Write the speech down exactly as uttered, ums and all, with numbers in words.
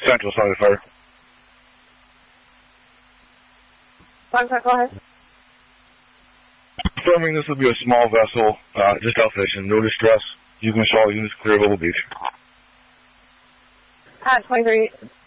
Central Side Fire. Contact, go ahead. Confirming this will be a small vessel, uh, just out fishing, no distress. You can show all units clear of Little Beach. At twenty-three.